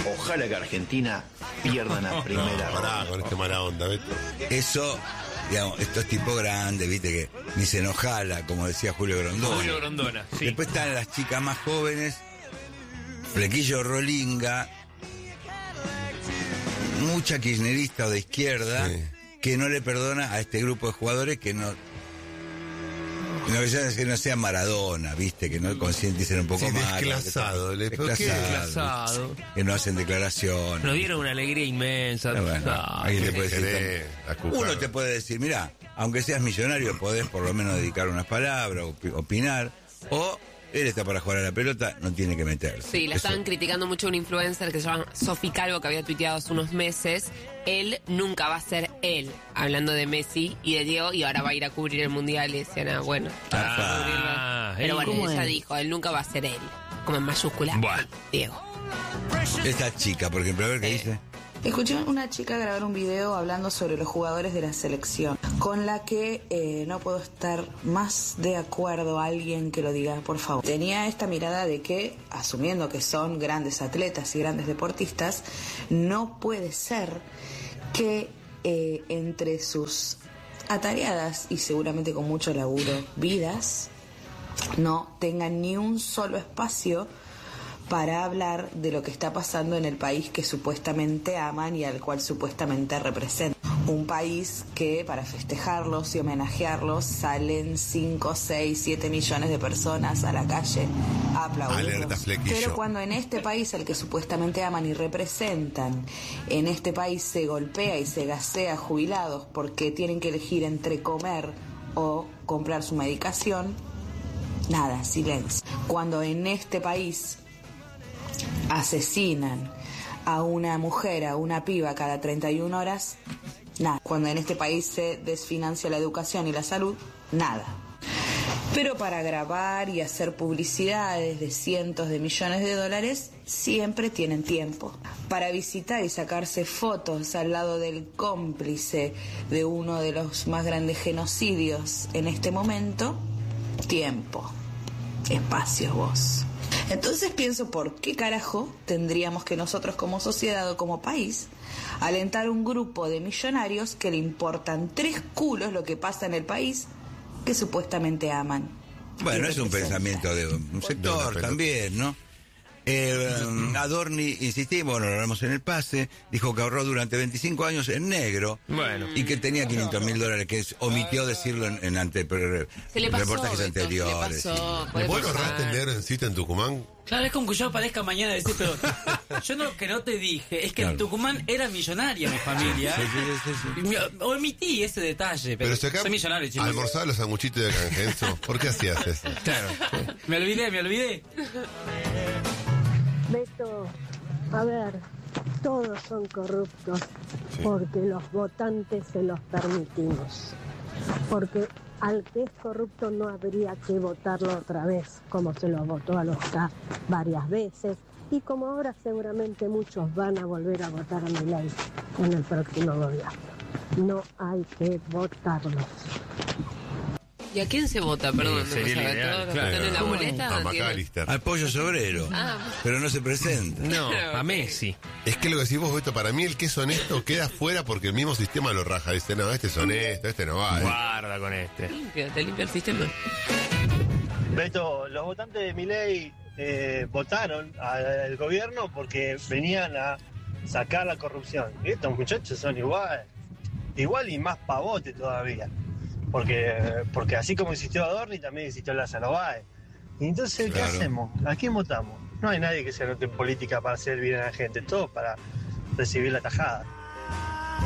Ojalá que Argentina pierda en la primera ronda. Con este mala onda, ¿ves? Eso, digamos, estos tipos grandes, viste, que ni se enojala, como decía Julio Grondona. Julio Grondona, sí. Después están las chicas más jóvenes, Flequillo Rolinga, mucha kirchnerista o de izquierda, Sí. que no le perdona a este grupo de jugadores que no que no sea Maradona, viste, que no concienticen un poco Sí, más. desclasado, Desclasado. Que no hacen declaraciones. Nos dieron una alegría inmensa. Bueno, Ah, alguien te puede querés, decir. Uno te puede decir, mirá, aunque seas millonario, podés por lo menos dedicar unas palabras, opinar, o él está para jugar a la pelota, no tiene que meterse. Sí, la Eso. estaban criticando mucho un influencer que se llama Sofi Calvo, que había tuiteado hace unos meses. Él nunca va a ser él, hablando de Messi y de Diego, y ahora va a ir a cubrir el Mundial. Y decían, bueno, para cubrirlo. Pero bueno, ¿cómo ella es? dijo, él nunca va a ser él, como en mayúscula, Bueno. Diego. Esta chica, por ejemplo, a ver qué dice. Escuché una chica grabar un video hablando sobre los jugadores de la selección, con la que no puedo estar más de acuerdo. Alguien que lo diga, por favor. Tenía esta mirada de que, asumiendo que son grandes atletas y grandes deportistas, no puede ser que entre sus atareadas y seguramente con mucho laburo vidas no tengan ni un solo espacio para hablar de lo que está pasando en el país que supuestamente aman y al cual supuestamente representan. Un país que para festejarlos y homenajearlos salen 5, 6, 7 millones de personas a la calle a aplaudirlos. Alerta Flequillo. Pero cuando en este país al que supuestamente aman y representan, en este país se golpea y se gasea jubilados porque tienen que elegir entre comer o comprar su medicación, nada, silencio. Cuando en este país asesinan a una mujer, a una piba cada 31 horas, nada. Cuando en este país se desfinancia la educación y la salud, nada. Pero para grabar y hacer publicidades de cientos de millones de dólares, siempre tienen tiempo. Para visitar y sacarse fotos al lado del cómplice de uno de los más grandes genocidios en este momento, tiempo, espacio, vos. Entonces pienso, ¿por qué carajo tendríamos que nosotros como sociedad o como país alentar un grupo de millonarios que le importan 3 culos lo que pasa en el país que supuestamente aman? Bueno, Y es un representan. pensamiento de un sector también, ¿no? Adorni, insistimos, lo hablamos en el pase, dijo que ahorró durante 25 años en negro. Bueno. Y que tenía $500,000, que omitió decirlo en Se le pasó, reportajes Beto, anteriores. se le pasó, puede ¿Vos pasar. ahorraste en negro en cita en Tucumán? Claro, es como que yo aparezca mañana y decir, pero yo no, que no te dije, es que Claro. en Tucumán era millonaria mi familia. Y omití ese detalle, pero, si acá soy millonario, chicos. almorzaba los sanguchitos de Cangenzo, ¿por qué hacías eso? Claro. Me olvidé. Beto, a ver, todos son corruptos porque los votantes se los permitimos. Porque al que es corrupto no habría que votarlo otra vez, como se lo votó a los K varias veces. Y como ahora seguramente muchos van a volver a votar a Milei en el próximo gobierno. No hay que votarlos. ¿Y a quién se vota? Perdón, Sí, sería no sé, ideal, ¿todos los claro. que están en la boleta? A No entiendo. McAllister. Al pollo sobrero, pero no se presenta. No, Ok. a Messi. Es que lo que decís vos, Beto, para mí el que es honesto queda fuera porque el mismo sistema lo raja. Dice, no, este es honesto, este no va. Guarda con este. Te limpia el sistema. Beto, los votantes de Milei votaron al gobierno porque venían a sacar la corrupción. Y estos muchachos son igual y más pavote todavía. Porque así como insistió Adorni, también insistió Lázaro Báez. Y entonces, ¿qué Claro. hacemos? ¿A quién votamos? No hay nadie que se anote en política para hacer bien a la gente, todo para recibir la tajada.